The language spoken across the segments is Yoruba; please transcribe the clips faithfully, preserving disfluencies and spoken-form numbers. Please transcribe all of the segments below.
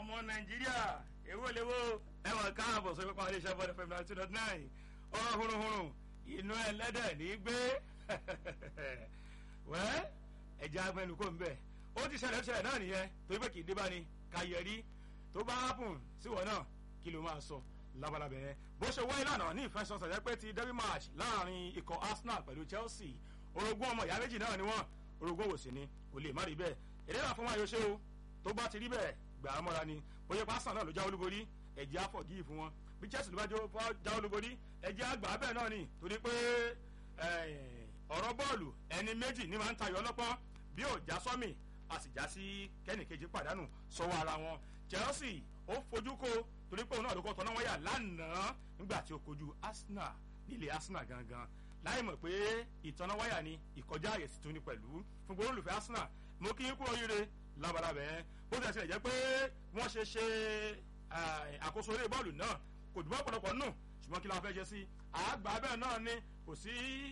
ọmọ nàìjíríà èwo lèwo ẹ̀wọ̀n káàbọ̀ sọ pípa iléeṣẹ́ bọ́dẹ̀ fm ninety two dot nine ọ̀rọ̀ hurunhurun inú ẹlẹ́dẹ̀ ní gbé wẹ́ ẹ̀jẹ̀ agbẹnu kò ń bẹ̀ ó ti ṣẹlẹ̀ ṣẹlẹ̀ náà nìyẹn torí pé kì í dé bá ní kàyẹ̀rí tó bá hápùn síwọ̀ náà kí ló máa sọ labalábẹ́ yẹn bó ṣe wáyé lánàá ní ìfẹsọ̀sọ̀ jẹ́ pé ti derby match láàrin ikọ̀ Arsenal pẹ̀lú Chelsea orogún ọmọ ìyá méjì náà ni wọ́n orogún òwòsì ni kò lè má rí bẹ́ẹ̀ èdè náà fún wa yóò ṣe o tó bá ti rí bẹ́ẹ̀ gbà á mọ́ra ni bóyá pásítọ̀ náà ló já olúborí ẹ̀jẹ̀ á fọ̀gí fún wọn bí Chelsea ló bá já olúborí ẹ̀jẹ̀ á gbà á bẹ́ẹ̀ náà ni torí pé ọ̀rọ̀ bọ́ọ̀lù ẹni méjì ní máa ń tayọ ọlọ́pọ́n bí ò já sọ́mì a sì já sí kẹ́nìkejì pàdánù sọ́wọ́ ara wọn Chelsea ó fojú kó torí pé òun náà ló kọ́ tọ́ná wáyà lánàá nígbà tí ó kojú Arsenal nílé Arsenal gangan láì mọ̀ pé ìtọ́ná wáyà ni ìkọjá àyè sì tún ní pẹ̀lú fún gbogbo olùfẹ́ Arsenal mo kí n kú oríire labalábẹ́ bó ti ṣe jẹ́ pé wọ́n ṣe ṣe àkóso eré bọ́ọ̀lù náà kò dùbọ́ ọ̀pọ̀lọpọ̀ nù ṣùgbọ́n kí la fẹ́ ṣe sí àgbà bẹ́ẹ̀ náà ni kò sí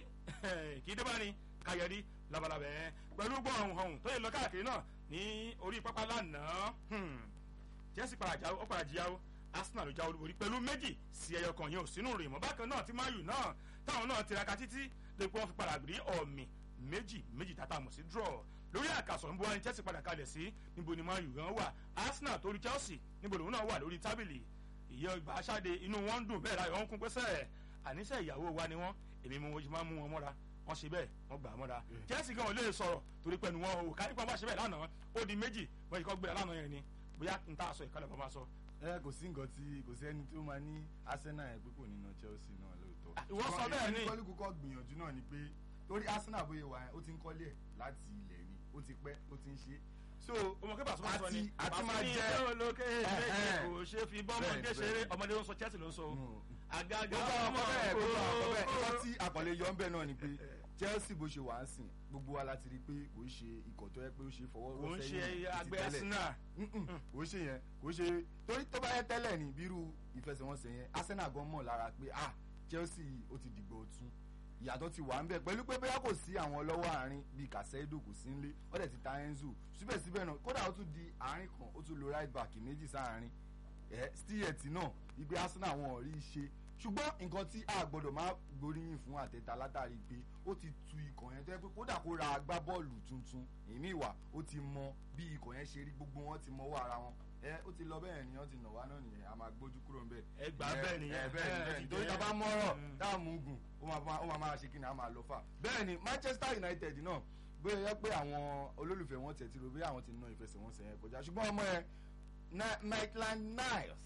kì í dé bá ní kàyẹ̀rí labalábẹ́ pẹ̀lú gbọ́ ọ̀hún ọ̀hún tó yẹ lọ káàkiri náà ní orí pápá lánàá Chelsea padà jíyàwó Arsenal ló já olúborí pẹ̀lú méjì sí ẹyọ kan yẹn ò sínú rè mọ́ bákan náà tí Man U náà táwọn náà tiraka títí lè pé wọ́n fi padà rí ọ̀mì méjì méjì tàtà mọ̀ sí draw lórí àkàsọ̀ níbo ni Chelsea padà kalẹ̀ sí níbo ni Man U gan wà Arsenal torí Chelsea níbo lòun náà wà lórí tábìlì ìyẹ́ ìgbà aṣáde inú wọn ń dùn bẹ́ẹ̀ láyọ̀ wọn kún pẹ́sẹ́ àníṣe ìyàwó wa ni wọ́n èmi mo máa ń mú wọn mọ́ra wọ́n ṣe bẹ́ẹ̀ wọ́n gbà á mọ́ra Chelsea gan ò lè sọ̀rọ̀ torí pẹ̀lú wọn ò kárí pàmò àṣẹ bẹ́ẹ̀ lánàá ó di méjì wọ́n yìí kọ́ gbéra lánàá yẹn ni bóyá n ta aṣọ ìkàlẹ̀ bọ́ máa sọ. ẹ kò sí nǹkan tí kò sí ẹni tó máa ní Arsenal yẹn pé kò ní na Chelsea náà lóòótọ́. ìwọ sọ bẹ́ẹ̀ ni ìkọlù kúkọ gbìyànjú náà ni pé torí Arsenal bóyá wà ó ti ń kọ́lé ẹ̀ láti ilẹ̀ ni ó ti pẹ́ ó ti ń ṣe so ọmọ kébà sọ sọ ni àti máa jẹ olókè méjì kò ṣe fi bọ́mọdé ṣeré ọmọdé ló ń sọ Chelsea ló ń sọ àgàgà ọmọ bẹ́ẹ̀ gbogbo bẹ́ẹ̀ ìkọ́ tí àkọlé yọ ń bẹ̀ náà ni pé Chelsea bó ṣe wà á sìn gbogbo wa láti rí i pé kò ń ṣe ikọ̀ tó yẹ pé ó ṣe fọwọ́ rọ́ sẹ́yìn kò ń ṣe àgbẹ̀ Arsenal kò ń ṣe yẹn kò ń ṣe torí tó bá yẹ tẹ́lẹ̀ ní bírú ìfẹsẹ̀wọnsẹ̀ yẹn Arsenal gan mọ̀ lára pé ah Chelsea ó ti dìgbò tún ìyàtọ̀ ti wà ń bẹ̀ pẹ̀lú pé bóyá kò sí àwọn ọlọ́wọ́ àárín bíi Casado kò sí nílé ó dẹ̀ ti ta Enzo síbẹ̀síbẹ̀ náà kódà ó tún di àárín kan ó tún lo right back méjì sáàárín ẹ̀ stiẹ̀tì náà ìgbé Arsenal wọn ò rí i ṣe ṣùgbọ́n nǹkan tí a gbọ́dọ̀ máa gbóríyìn fún Àtẹ́ta látàrí pé ó ti tu ikọ̀ yẹn tó yẹ pé kódà kó ra agbábọ́ọ̀lù tuntun èmi ìwà ó ti mọ bí ikọ̀ yẹn ṣe rí gbogbo wọn ti mọwọ́ ara wọn ẹ ó ti lọ bẹ́ẹ̀ ni wọ́n ti nà wá náà nìyẹn a máa gbójú kúrò ń bẹ̀. ẹ gbà bẹ́ẹ̀ nìyẹn ẹ bẹ́ẹ̀ bẹ́ẹ̀ nítorí tá a bá mọ́rọ̀ tá a mú gùn ó máa máa ṣe kí ni a máa lọ fà. bẹ́ẹ̀ ni Manchester United náà bóyá yẹ pé àwọn olólùfẹ́ wọn tẹ̀ tí ro bí àwọn ti ná ìfẹsẹ̀wọnsẹ̀ yẹn kọjá ṣùgbọ́n ọmọ yẹn Maitland Niles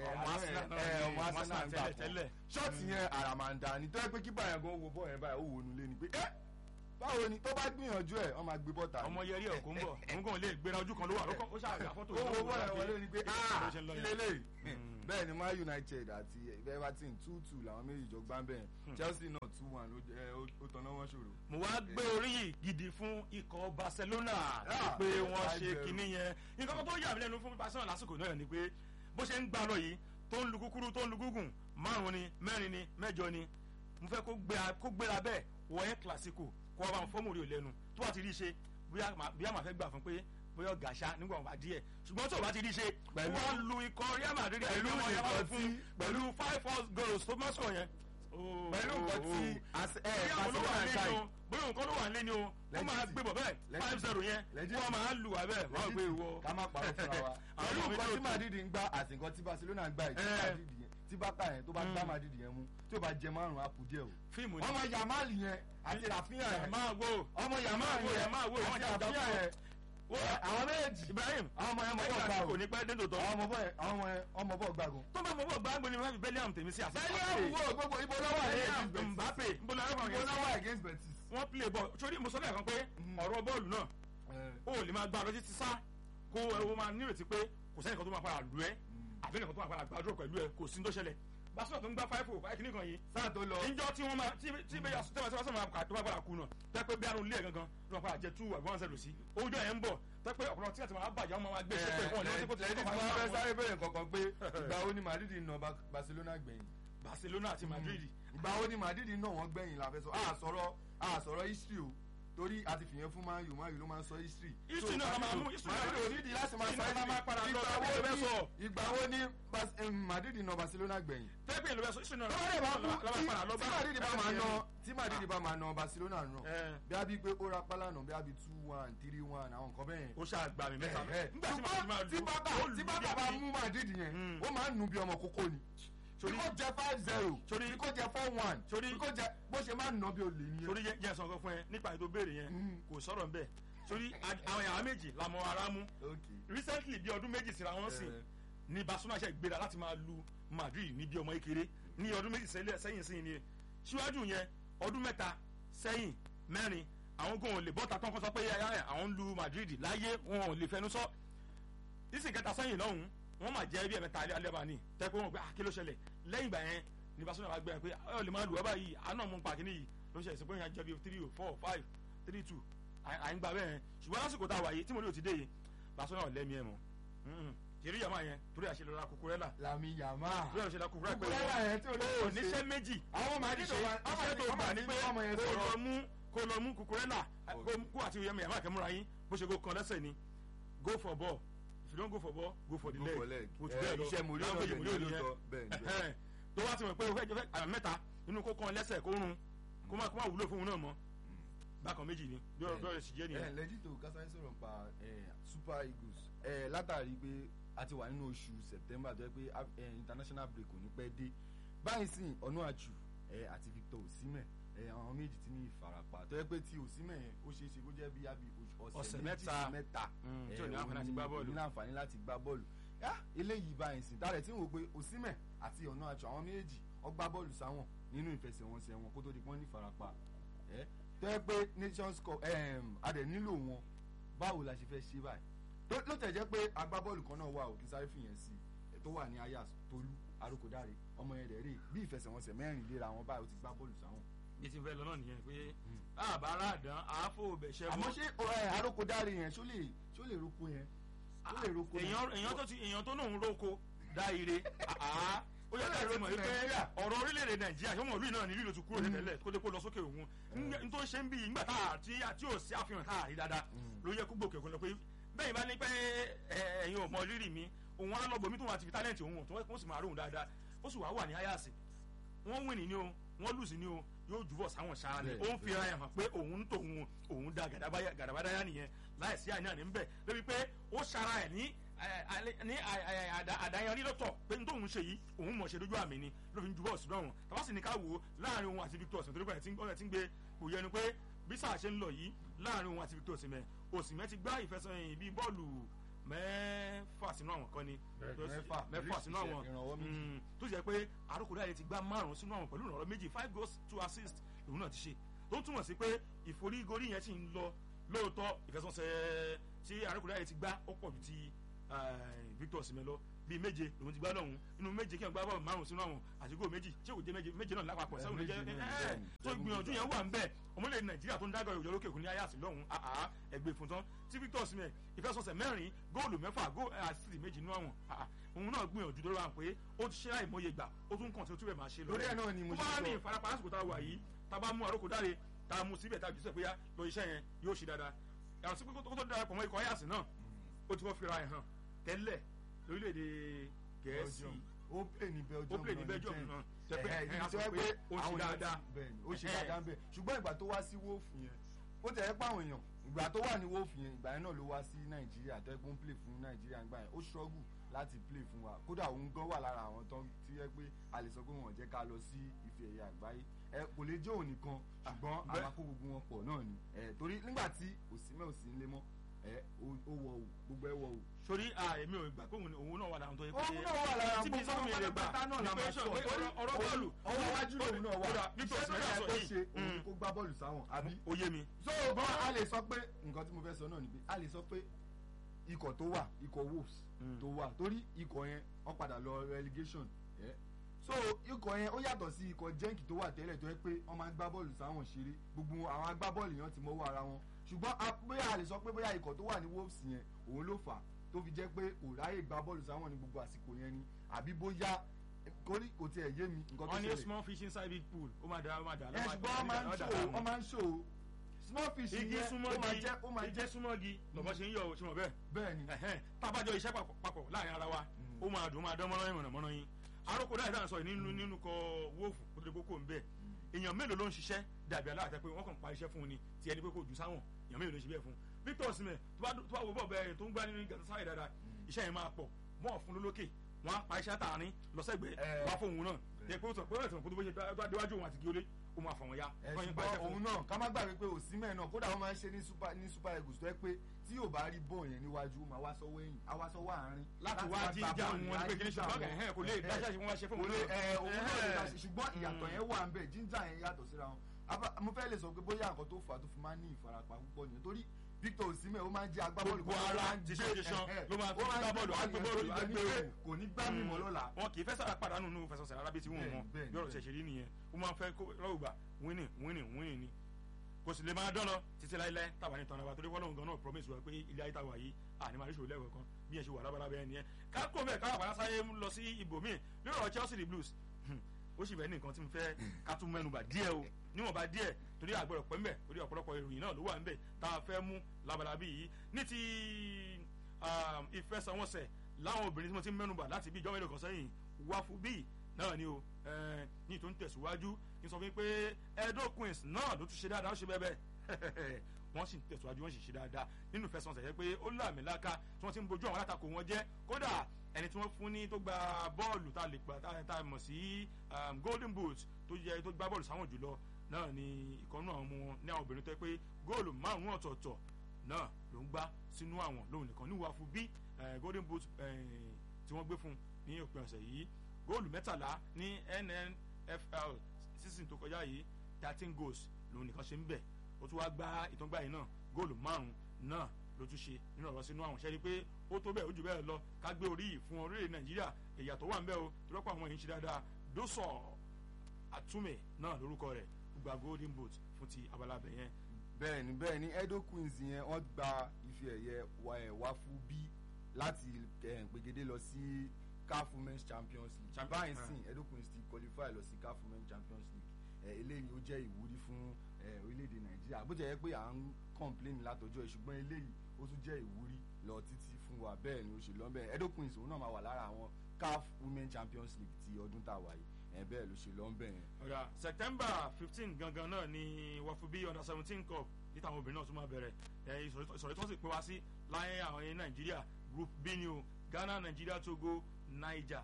ọmọ Arsenal ń gbà pọ̀ ṣọ́ọ̀tì yẹn àràmàǹdà nítorí pé kípa yẹn gan wo bọ́ yẹn báyìí ó wò nulẹ̀ ni pé ẹ́ báwo ni tó bá gbìyànjú ẹ̀ wọ́n máa gbé bọ́ta. ọmọ yẹrí ọ̀kún bọ̀ òun kàn lè gbéra ojú kan ló wà ó ṣàgbà fọ́tò ó wo bọ́ yẹn wọlé ni pé ah ilé bẹ́ẹ̀ ni Man United àti Everton two two làwọn méjì jọ gbá bẹ́ẹ̀ Chelsea náà two one ó tanná wọn ṣòro. mo wá gbé orí gidi fún ikọ̀ Barcelona pé wọ́n ṣe kinní yẹn nǹkan tó yà mí lẹ́nu fún Barcelona lásìkò náà ni pé bó ṣe ń gbà lọ yìí tó ń lu kúkúrú tó ń lu gúgùn márùn ni mẹ́rin ni mẹ́jọ ni mo fẹ́ kó gbéra bẹ́ẹ̀ wọ ẹ́ Clasico kó wá bá wọn fọ́ọ̀mù rí ò lẹ́nu tó bá ti rí ṣe bóyá màá fẹ́ gbà fún pé bóyá gàṣà nígbà wọn bá díẹ̀ ṣùgbọ́n tó o bá ti rí ṣe wọ́n lu ikọ̀ Real Madrid pẹ̀lú ìkọ̀ tí pẹ̀lú five four goals tó máa sọ̀ yẹn. pẹ̀lú nǹkan tí Barcelona ń ṣe bóyá nǹkan ló wà lé ní o wọ́n máa gbé bọ̀ bẹ́ẹ̀ five zero yẹn wọ́n máa lù wá bẹ́ẹ̀ wọ́n gbé ìwọ. ká má parọ́ fúnra wa pẹ̀lú nǹkan tí Madrid ń gbá àti nǹkan tí Barcelona ń gbá ìdí tí bákà yẹn tó bá gbá Madrid yẹn mú tí ó bá jẹ márùn-ún àpò díẹ̀ o. fíìmù ni ọmọ Yamal yẹn àti Rafinha yẹn máa wo ọmọ Yamal yẹn àti Rafinha yẹn àwọn méjì Ibrahim àwọn ọmọ yẹn mọ bọ́ọ̀ gbàgùn kò ní pẹ́ dédò tán ọmọ bọ́ọ̀ gbàgùn. tó bá mọ bọ́ọ̀ gbàgùn ni wọ́n fi Bellingham tèmi sí àṣà. Bellingham wo gbogbo ibo lọ́wọ́ against Betis Mbappe ibo lọ́wọ́ against Betis. wọ́n play ball sórí mo sọ lẹ́ẹ̀kan pé ọ̀rọ̀ bọ́ọ̀lù náà ó lè máa gbá lọ títí sá kó ẹ máa nírètí pé kò sẹ́nìkan tó máa padà lù ẹ́ àbí ẹnìkan tó máa padà gbàdúrà pẹ̀lú ẹ kò sí ní tó ṣẹlẹ̀ Barcelona tó ń gbá five o five kìíní kan yìí sáà tó lọ níjọ́ tí wọ́n máa tí tí bẹ́ẹ̀ yà tẹ́wọ́ tẹ́wọ́ sọ́mọ́ àkàtọ́ bá padà kú náà tẹ́pẹ́ bí arun lé ẹ̀ gangan ló máa padà jẹ two àbí one zero sí ojú ẹ̀ ń bọ̀ tẹ́pẹ́ ọ̀pọ̀lọpọ̀ tí àti máa bàjẹ́ wọn máa gbé ṣépè wọn ní wọ́n ti kó tẹ̀lé tó máa fẹ́ sáré bẹ̀rẹ̀ kankan pé ìgbà wo ni Madrid nà Barcelona gbẹ̀yìn. Barcelona àti Madrid. ìgbà wo ni Madrid nà wọ́n gbẹ̀yìn la fẹ́ sọ a sọ̀rọ̀ a sọ̀rọ̀ history o torí a ti fìyẹn fún Man U Man U ló máa ń sọ history. history náà máa mú history náà Madrid ò nídìí láti máa sáré máa padà lọ ìgbà wo ni bọ̀. ìgbà wo ni Madrid na Barcelona gbẹ̀yìn. tẹ́pẹ́ ìlú bẹ́ẹ̀ sínú lọ́wọ́dẹ̀ bá kú tí Madrid bá máa ná tí Madrid bá máa ná Barcelona nù. bí a bí pé ó ra pálá nù bí a bí two one three one àwọn nǹkan bẹ́ẹ̀. ó ṣàgbà mi mẹ́ta ṣùgbọ́n tí bàbá bá mú Madrid yẹn ó máa ń nu bí ọmọ kókó ni. bí kò jẹ five zero bí kò jẹ four one bí kò jẹ bó ṣe máa ń ná bí olè nìyẹn. torí jẹ́ sọ̀kan fún ẹ nípa ètò béèrè yẹn kò sọ̀rọ̀ ń bẹ̀ torí àwọn yàrá méjì la mọ ara mú recently bí ọdún méjì síra wọn sìn ní Barcelona ṣe gbéra láti máa lu Madrid ní bí ọmọ kékeré ní ọdún méjì sẹ́yìn sẹ́yìn ni síwájú yẹn ọdún mẹ́ta sẹ́yìn mẹ́rin àwọn gan ò lè bọ́ta tán kó sọ pé àwọn ń lu Madrid láyé wọn ò lè fẹnu sọ ìsìn kẹta sẹ́yìn lọ́hùn wọ́n máa jẹ́ bí ẹ̀mẹ́ta alẹ́ alẹ́ bá ní tẹ́ pé wọ́n gbé kí ló ṣẹlẹ̀ lẹ́yìn ìgbà yẹn ní Barcelona wá gbé pé ọ̀ lè máa lù ọ́ báyìí àná mú pa kíní yìí ló ṣe ìsìnkú yẹn jẹ́ bí three four five three two à ń gbà bẹ́ẹ̀ ṣùgbọ́n lásìkò tá a wà yìí tí mo ní o ti dé yìí Barcelona ò lẹ́mí ẹ̀ mọ́ jẹ́rí yàmá yẹn torí àṣẹ lọ́ra Cucurella. Lami yàmá. torí àṣẹ lọ́ra Cucurella pé yẹn tí o lè ṣe. o níṣẹ́ méjì. àwọn ọmọ àdìsọ wa iṣẹ́ tó gbà ní pé kó lọ mú kó lọ mú Cucurella kó àti yẹmẹ yàmá kẹmúra yín bó ṣe kó kan lẹ́sẹ̀ ni go for ball if you don go for ball go for the leg. o ti bẹ́ẹ̀ lọ iṣẹ́ mo rí ọ̀rọ̀ bẹ́ẹ̀ ni olóòótọ́ bẹ́ẹ̀ ni. tó wá ti mọ̀ pé o fẹ́ àmì mẹ́ta nínú kó kan lẹ́sẹ̀ kó rún kó má wúlò fún un náà mọ́ bákan méjì ni bí ọ̀rọ̀ sì jẹ́ nìyẹn. lẹ́jì tó kásán sọ̀rọ̀ pa Super Eagles látàrí pé a ti wà nínú oṣù September tó yẹ pé international break ò ní pẹ́ dé báyìí sìn Onuachu àti Victor Osimhen àwọn méjì ti ní ìfarapa tó yẹ pé tí Osimhen yẹn ó ṣeé ṣe kó jẹ́ bí ọ̀sẹ̀ méjì sí mẹ́ta tí ò ní àǹfààní láti gbá bọ́ọ̀lù eléyìí báyìí sìn tààrẹ̀ tí ń wò pé Osimhen àti Onuachu àwọn méjì ó gbá bọ́ọ̀lù sáwọn nínú ìfẹsẹ̀wọnsẹ̀ wọn kó tó di pọ́n ní ìfarapa tó yẹ pé Nations Cup adẹ̀ nílò wọn báwo la ṣe fẹ́ ṣe báyìí ló tẹ̀ jẹ́ pé agbábọ́ọ̀lù kan náà wà òkè sáré fìyẹn sí tó wà ní Ajax Tolú Arókòdáre ọmọ yẹn rẹ̀ rè bí ìfẹsẹ̀wọnsẹ̀ mẹ́rin léra wọn báyìí ó ti gbá bọ́ọ̀lù sáwọn. bí ti fẹ́ lọ náà nìyẹn pé àbára àdán àáfò bẹ̀ṣẹ̀ bọ́. àmọ́ ṣé Arókòdáre yẹn ṣó lè ṣó lè roko yẹn ṣó lè roko yẹn. èèyàn tó ti èèyàn tó náà ń roko dá ire ó yẹ ká ìròmọ̀ wípé ọ̀rọ̀ orílẹ̀-èdè Nàìjíríà ṣé wọn ìlú náà ní ìlú tó kúrò tẹ́lẹ̀ kó lè kó lọ sókè òun n tó ṣe ń bí ìgbà tá àti ò sí àfihàn tá àrí dáadáa ló yẹ kó gbòkè òkun lọ pé bẹ́ẹ̀ bá ní pé ẹ̀yin ò mọ rírì mi òun á lọ bòmí tó wọn àti fi tálẹ̀ǹtì òun tó wọ́n sì máa róhùn dáadáa ó sì wá wà ní Ajax wọ́n wìn ní o wọ́n lùsì ní o yóò jùbọ̀ sáwọn ṣáá ni ó ń fi ara ẹ̀ hàn pé òun ń tòun òun da gàdàbádáyà nìyẹn láìsí àní àní ń bẹ̀ lórí pé ó ṣara ẹ̀ ní ní àdáyanrí lọ́tọ̀ pé n tóun ṣe yìí òun mọ̀ ṣe lójú àmì ni ló fi ń jùbọ̀ síbẹ̀ wọn tàbá sì ní ká wò ó láàrin òun àti Victor Osimhen torí pé ẹ̀ ti ń gbé kò yẹ ni pé bí sáà ṣe ń lọ yìí láàrin òun àti Victor Osimhen Osimhen ti gbá ìfẹsẹ̀yìn bíi bọ́ọ̀lù mẹ́fà sínú àwọn kan ni mẹ́fà sínú àwọn tó jẹ́ pé Arókòdáre ti gbá márùn-ún sínú àwọn pẹ̀lú ìrànlọ́ méjì five goals two assists lòun náà ti ṣe tó ń túmọ̀ sí pé ìforígorí yẹn ti ń lọ lóòótọ́ ìfẹsẹ̀wọnsẹ̀ tí Arókòdáre ti gbá ó pọ̀ ju ti Victor Osimhen lọ bíi méje lòun ti gbá lọ́hùn inú méje kí n gbá bọ́ọ̀lù márùn sínú àwọn àtìgó méjì tí kò jẹ́ méje méje náà lápapọ̀ sẹ́wọ̀n ló jẹ́ ẹ́ẹ́ tó gbìyànjú yẹn wà ń bẹ̀ ọmọlẹ́yìn Nàìjíríà tó ń dágọ̀ ìjọ lókè òkun ní Ajax lọ́hùn àá ẹgbẹ́ fún tán tí Victor Osimhen ìfẹsọ̀sẹ̀ mẹ́rin góòlù mẹ́fà góòlù àti méjì nínú àwọn òun náà gbìyànjú tó rà pé ó ti ṣe láìmọye gbà ó tún kàn tí ó túbẹ̀ máa ṣe lọ lórí ẹ̀ náà ni mo ṣe sọ tó bá ní ìfarapa lásìkò tá a wà yìí tá a bá mú Arókòdáre tá a mú síbẹ̀ tá a jù sẹ́ pé yá lọ iṣẹ́ yẹn yóò ṣe dáadáa yàtọ̀ sí pé kó tó darapọ̀ mọ́ ikọ̀ Ajax náà ó ti kọ́ fira ẹ̀ hàn tẹ́lẹ̀ lórílẹ̀‐èdè Gẹ̀ẹ́sì ó pè ní Belgium ó pè ní Belgium náà tẹpẹ ẹ ẹ sọ pé ó ṣe dáadáa ó ṣe dáadáa bẹ́ẹ̀ ṣùgbọ́n ìgbà tó wá sí Wolf yẹn ó tẹ̀ ẹ́ pa àwọn èèyàn ìgbà tó wà ní Wolf yẹn ìgbà yẹn náà ló wá sí Nàìjíríà tó ẹ́ pé ó ń play fún Nàìjíríà nígbà yẹn ó struggle láti play fún wa kódà òun gan wà lára àwọn tó ti yẹ pé a lè sọ pé wọn ò jẹ́ ká lọ sí ife ẹ̀yẹ àgbáyé ẹ kò lè jẹ́ òun nìkan ṣùgbọ́n àmàkó gbogbo wọn pọ̀ náà ni ẹ torí nígbà tí Osimhen ò sí nílé mọ́ ẹ ó wọ o gbogbo ẹ wọ o. sori èmi ò gbà pé òun náà wà láwọn tó yẹ pé òun náà wà lára tí mi sọ mi lè gbà náà la máa sọ ọ̀rọ̀ bọ́ọ̀lù ọwọ́ iwájú lòun náà wà Victor iṣẹ́ náà Osimhen yẹ kó ṣe òun kó gbá bọ́ọ̀lù sáwọn àbí. ó yé mi. so gan a lè sọ pé nǹkan tí mo fẹ́ sọ náà ni pé a lè sọ pé ikọ̀ tó wà ikọ̀ Wolves tó wà torí ikọ̀ yẹn wọ́n padà lọ relegation so ikọ̀ yẹn ó yàtọ̀ sí ikọ̀ Genk tó wà tẹ́lẹ̀ tó yẹ pé wọ́n máa ń gbá bọ́ọ̀lù sáwọn ṣeré gbogbo àwọn agbábọ́ọ̀lù yẹn ti mọ́wọ́ ara wọn ṣùgbọ́n bóyá a lè sọ pé bóyá ikọ̀ tó wà ní Wolves yẹn òun ló fà tó fi jẹ́ pé kò ráyè gbá bọ́ọ̀lù sáwọn ní gbogbo àsìkò yẹn ni àbí bóyá kórí kò tiẹ̀ yé mi nǹkan tó ṣẹlẹ̀. wọ́n ní small fish inside big pool ó máa dà ó máa dà ẹ ṣùgbọ́n wọ́n máa ń ṣò wọ́n máa ń ṣò small fish yẹn ó máa jẹ́ ó máa jẹ́ súnmọ́gi lọ́bọ̀ ṣe ń yọ òṣùwọ̀n bẹ́ẹ̀ bẹ́ẹ̀ ni tábàjọ iṣẹ́ papọ̀ láàrin ara wa ó máa dùn ó máa dán mọ́nà ìmọ̀nà mọ́nà yín arókò dáhùn dáhùn sọ yìí nínú nínú kọ wóòfù kó tó kókó ń bẹ̀ èèyàn mélòó ló ń ṣiṣẹ́ dàbí aláàtẹ pé wọ́n kàn pa iṣẹ́ fún un ni ti ẹni pé kò jù sáwọn èèyàn mélòó ló ń ṣe bẹ́ẹ̀ fún Victor Osimhen tó bá wo bọ́ọ̀ bẹ́ẹ̀ tó ń gbá nínú Galatasaray dáadáa iṣẹ́ yẹn máa pọ̀ mọ́ fún lólókè wọ́n á pa iṣẹ́ tààrin lọ́sẹ̀gbẹ́ wá fóun náà ẹ pé ó sọ pé ó sọ pé bó ṣe déwájú òun àti gíolé ó máa fọwọ́n ya. ṣùgbọ́n òun náà ká má gbàgbé pé Osimhen náà kódà wọ́n máa ń ṣe ní super ní super eagles tó yẹ pé tí yóò bá rí bọ́ọ̀ yẹn níwájú máa wá sọ́wọ́ ẹ̀yìn á wá sọ́wọ́ àárín. láti wá jíjà wọn ní pé kí ní ṣùgbọ́n kẹ̀ kò lè dáṣà wọn wá ṣe fún òun náà. òun náà lè dáṣe ṣùgbọ́n ìyàtọ̀ yẹn wà ń bẹ̀ jíjà yẹn yàtọ̀ síra wọn. mo fẹ́ lè sọ pé bóyá nǹkan tó fà á tó fi máa ń ní ìfarapa púpọ̀ nìyẹn torí Victor Osimhen ó máa ń jẹ́ agbábọ́ọ̀lù gbogbo ara ti ṣe ṣe ṣan ló máa fi agbábọ́ọ̀lù agbábọ́ọ̀lù agbábọ́ọ̀lù kò ní gbá mímọ́ lọ́la. wọn kì í fẹ́ sára pàdánù nínú fẹsọ̀sẹ̀ arábí tí wọ́n mọ̀ bí ọ̀rọ̀ ṣẹ̀ṣẹ̀ rí nìyẹn ó máa ń fẹ́ lọ́wọ́gbà wínì wínì wínì ni kò sì lè máa dán lọ títí láíláí tàwa ní tọ́nà wa torí wọ́n lóun gan náà promise wa pé ilé ayé tàwa yìí àní máa ríṣòro lẹ́wọ̀ kan bí ẹ ṣe wà lábalábẹ́ ẹni yẹn kákó bẹ́ẹ̀ káwà padà sáyé lọ sí ibòmíì lórí ọ̀rọ̀ Chelsea the Blues ó sì bẹ́ẹ̀ ní nǹkan tí mo fẹ́ ká tún mẹ́nubà díẹ̀ o níwọ̀nba díẹ̀ torí àgbẹ̀rọ̀ pẹ́ mbẹ̀ torí ọ̀pọ̀lọpọ̀ ìròyìn náà ló wà mbẹ̀ tá a fẹ́ mú labalábí yìí ní ti ìfẹsẹ̀wọnsẹ̀ láwọn obìnrin tí mo ti mẹ́nubà láti bí ìjọba ìlú kan sẹ́yìn wáfú bíi náà ni o ní ìtò ń tẹ̀síwájú kí n sọ fún yín pé Edo Queens náà ló tún ṣe dáadáa ó ṣe bẹ́ẹ̀ bẹ́ẹ̀ wọ́n sì ń tẹ̀síwájú wọ́n sì ṣe dáadáa nínú ìfẹsẹ̀wọnsẹ̀ yẹ pé ó láàmìlaka tí wọ́n ti ń bojú àwọn alátakò wọn jẹ́ kódà ẹni tí wọ́n fún ní tó gba bọ́ọ̀lù tá a lè pa tá a mọ̀ sí golden boot tó yẹ tó gbá bọ́ọ̀lù sáwọn jùlọ náà ni ìkànnù àwọn ọmọ wọn ní àwọn obìnrin tó yẹ pé góòlù márùn-ún ọ̀tọ̀ọ̀tọ̀ náà ló ń gbá sínú àwọn lóhùn nìkan ní wàá fún bí golden boot tí wọ́n gbé fún ní òpin ọ̀sẹ̀ yìí góòlù mẹ́tàlá ní N N F L season tó kọjá yìí thirteen goals lóhùn nìkan ṣe ń bẹ̀ ó tún wá gbá ìtọ́gbà yìí náà góòlù márùn-ún náà ló tún ṣe nínú ọ̀rọ̀ sínú àwọn ṣẹ́ni pé ó tó bẹ́ẹ̀ ó jù bẹ́ẹ̀ lọ ká gbé orí yìí fún orílẹ̀ Nàìjíríà ẹ̀yà tó wà ń bẹ́ o tó lọ́pọ̀ àwọn èyí ń ṣe dáadáa dósọ̀ àtúmẹ̀ náà lórúkọ rẹ̀ gba golden boot fún ti abala bẹ̀ yẹn. bẹ́ẹ̀ni bẹ́ẹ̀ni Edo Queens yẹn wọ́n gba ife ẹ̀yẹ wáfú bí láti gbègede lọ sí CAF Women's Champions League báyìí sìn Edo Queens ti qualify lọ sí CAF Women's Champions League eléyìí ó jẹ́ ìwúrí fún orílẹ̀-èdè Nàìjíríà bó jẹ́ yẹ pé à ń complain látọjọ́ ṣùgbọ́n eléyìí ó tún jẹ́ ìwúrí lọ títí fún wa bẹ́ẹ̀ ni ó ṣe lọ́nbẹ̀ Edo Queens òun náà máa wà lára àwọn CAF Women's Champions League ti ọdún tá a wà yìí ẹ bẹ́ẹ̀ ló ṣe lọ́nbẹ̀ yẹn. ọ̀rọ̀ September fifteen gangan náà ni Wafubi under seventeen cup níta àwọn obìnrin náà tún máa bẹ̀rẹ̀ ìsọ̀rí tí wọ́n sì pín wá sí láyé àwọn ẹ̀yìn Nàìjíríà group B ni o Ghana Nigeria Togo Niger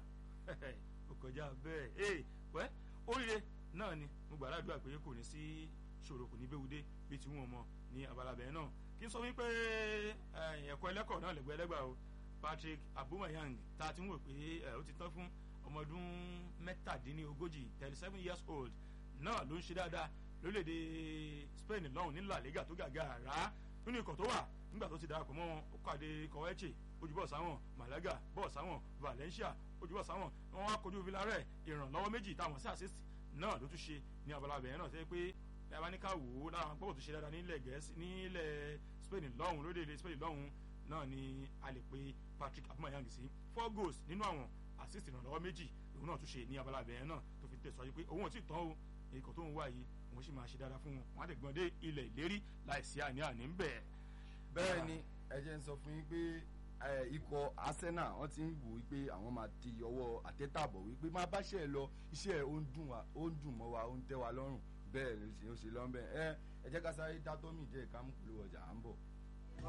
ó kọjá bẹ́ẹ̀ ẹ wẹ́ oríire náà ni mo gbà ládùúgbà pé kò ní sí ṣòro kò ní béwúdé bí tí wọ́n mọ̀ ní abalabẹ̀ náà kí n sọ wípé ẹ̀kọ́ ẹlẹ́kọ̀ọ́ náà lẹ́gbẹ́ ẹlẹ́gbà o Patrick Aubameyang tá a ti ń wò pé ó ti tán fún ọmọ ọdún mẹ́tàdínlógójì thirty seven years old náà ló ń ṣe dáadáa lórílẹ̀‐èdè Spain lọ́hùn ní La Liga tó gàgà rà nínú ikọ̀ tó wà nígbà tó ti darapọ̀ mọ́ wọn ó kàdé Kọ̀wẹ́chì ojúbọ̀ sáwọn Malaga bọ̀ sáwọn Valencia ojúbọ̀ sáwọn wọn wá kojú Villarreal ìrànlọ́wọ́ méjì táwọn sí assist náà ló tún ṣe ní abala bẹ̀rẹ̀ náà sẹ́yìn pé abanika wò ó lára àwọn gbọ́dọ̀ tó ṣe dáadáa nílẹ̀ Gẹ̀ẹ́sì nílẹ̀ Spain lọ́hùn lórílẹ̀‐èdè Spain lọ́hùn náà ni a lè pe Patrick Aubameyang sí four goals nínú àwọn assist ìrànlọ́wọ́ méjì òun náà tún ṣe ní abala bẹ̀rẹ̀ náà tó fi tẹ̀síwájú pé òun ò tí ì tán o ikọ̀ tó ń wá yìí òun sì máa ṣe dáadáa fún wọn wọn á lè gbọ́n dé ilẹ̀ ìlérí láìsí àní-àní ń bẹ̀. bẹ́ẹ̀ ni ẹ jẹ́ ń sọ fún yín pé ikọ̀ Arsenal wọ́n ti ń wò wípé àwọn máa ti ọwọ́ àtẹ́tàbọ̀ wípé máa bá ṣe ẹ lọ iṣẹ́ ẹ ó ń dùn mọ́ wa ó ń tẹ́ wa lọ́rùn bẹ́ẹ̀ ló ṣe lọ́nbẹ̀ ẹ ẹ jẹ́ ká sáré dátọ́mì jẹ́ ìkámú pẹ̀lú ọjà à ń bọ̀.